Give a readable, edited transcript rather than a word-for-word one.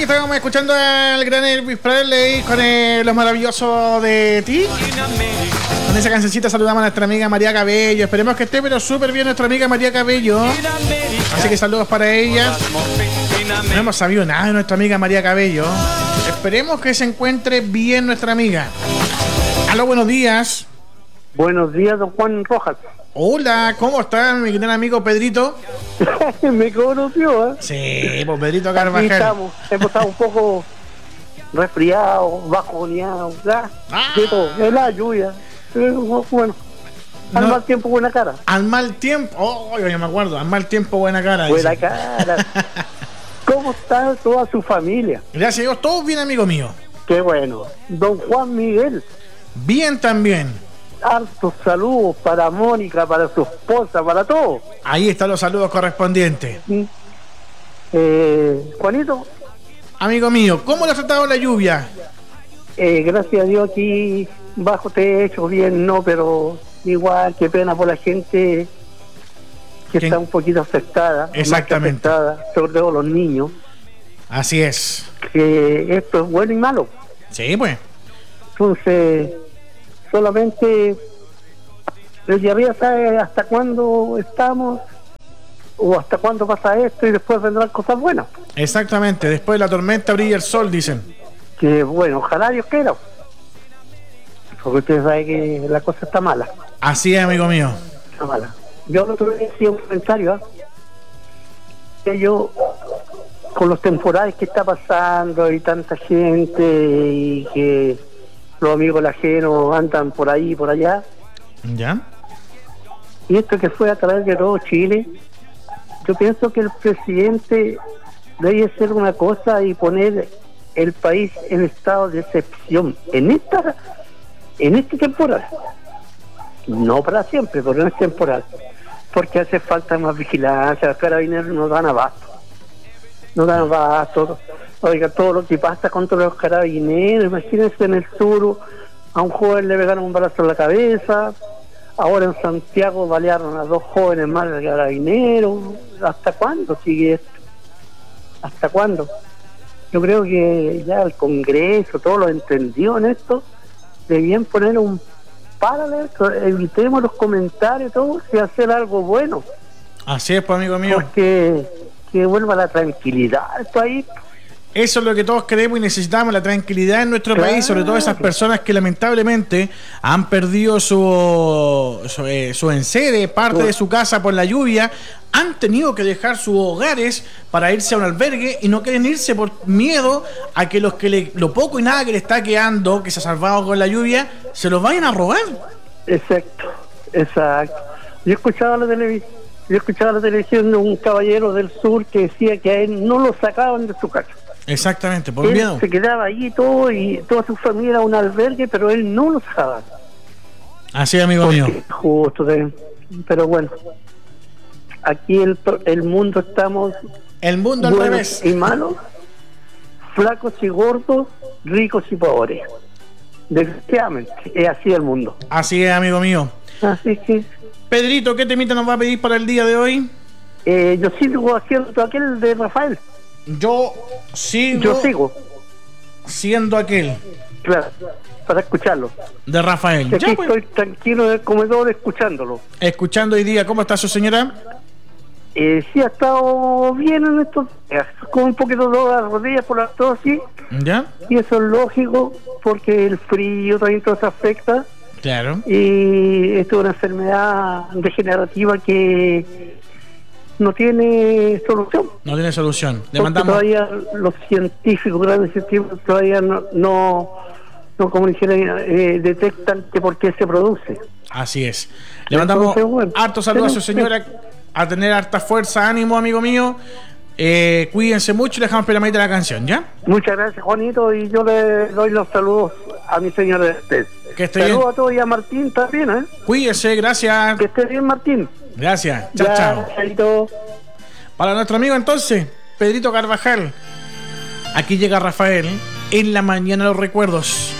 estábamos escuchando al gran Elvis Presley con Los Maravillosos de Ti. Con esa cancioncita saludamos a nuestra amiga María Cabello. Esperemos que esté pero súper bien nuestra amiga María Cabello. Así que saludos para ella. No hemos sabido nada de nuestra amiga María Cabello. Esperemos que se encuentre bien nuestra amiga. Aló, buenos días. Buenos días, don Juan Rojas. Hola, ¿cómo está mi gran amigo Pedrito? Me conoció, ¿eh? Sí, pues Pedrito Carvajal. Aquí estamos, hemos estado un poco resfriados, bajoneados, ¿ya? De todo, es la lluvia. Bueno, al mal tiempo, buena cara. Al mal tiempo, oh, yo me acuerdo, al mal tiempo, buena cara. Buena dice. cara. ¿Cómo está toda su familia? Gracias a Dios, todos bien, amigo mío. Qué bueno. Don Juan Miguel. Bien también. Hartos saludos para Mónica, para su esposa, para todos. Ahí están los saludos correspondientes. Juanito. Amigo mío, ¿cómo le ha tratado la lluvia? Gracias a Dios aquí bajo techo, bien, no, pero igual, qué pena por la gente que está un poquito afectada. Exactamente. Afectada, sobre todo los niños. Así es. Que esto es bueno y malo. Sí, pues. Entonces, solamente el de arriba sabe hasta cuándo estamos o hasta cuándo pasa esto y después vendrán cosas buenas. Exactamente, después de la tormenta brilla el sol, dicen. Que bueno, ojalá Dios quiera. Porque usted sabe que la cosa está mala. Así es, amigo mío. Está mala. Yo el otro día hacía un comentario, que yo, con los temporales que está pasando y tanta gente y que los amigos ajenos andan por ahí y por allá, ¿ya? y esto que fue a través de todo Chile, yo pienso que el presidente debe hacer una cosa y poner el país en estado de excepción en este temporal, no para siempre, pero en este temporal, porque hace falta más vigilancia. Los carabineros no dan abasto, oiga, todo lo que pasa contra los carabineros. Imagínense, en el sur a un joven le pegaron un balazo en la cabeza, ahora en Santiago balearon a 2 jóvenes más de carabineros. ¿Hasta cuándo sigue esto? ¿Hasta cuándo? Yo creo que ya el Congreso, todos los entendidos en esto, debían poner un paralelo, evitemos los comentarios, todo, y hacer algo bueno. Así es, pues, amigo mío. Porque que vuelva la tranquilidad al país. Eso es lo que todos queremos y necesitamos, la tranquilidad en nuestro país, sobre todo esas personas que lamentablemente han perdido su enseres, parte de su casa por la lluvia, han tenido que dejar sus hogares para irse a un albergue y no quieren irse por miedo a que lo poco y nada que le está quedando, que se ha salvado con la lluvia, se los vayan a robar. Exacto. Yo escuchaba la televisión de un caballero del sur que decía que a él no lo sacaban de su casa. Exactamente, por él miedo. Se quedaba allí todo y toda su familia era un albergue, pero él no lo sacaba. Así es, amigo mío. Justo, pero bueno, aquí el mundo estamos. El mundo al revés. Y malos, flacos y gordos, ricos y pobres. Desgraciadamente, es así el mundo. Así es, amigo mío. Así que, Pedrito, ¿qué temita nos va a pedir para el día de hoy? yo sigo haciendo aquel de Rafael. Yo sigo siendo aquel. Claro, para escucharlo. De Rafael. Aquí estoy tranquilo en el comedor escuchándolo. Escuchando hoy día. ¿Cómo está su señora? Sí, ha estado bien en estos días, con un poquito de las rodillas por la tos, sí. ¿Ya? Y eso es lógico, porque el frío también todo se afecta. Claro. Y esto es una enfermedad degenerativa que no tiene solución. No tiene solución. Le Porque mandamos. todavía los científicos, grandes científicos, todavía no como dijera, detectan que por qué se produce. Así es. Le mandamos harto saludo a su señora, a tener harta fuerza, ánimo, amigo mío. Cuídense mucho y le dejamos pelamadita la canción, ¿ya? Muchas gracias, Juanito, y yo le doy los saludos a mi señora Estés. Que esté saludos bien. A todos y a Martín también, ¿eh? Cuídese, gracias. Que esté bien, Martín. Gracias. Chao. Chaito. Para nuestro amigo entonces, Pedrito Carvajal. Aquí llega Rafael en la mañana de los recuerdos.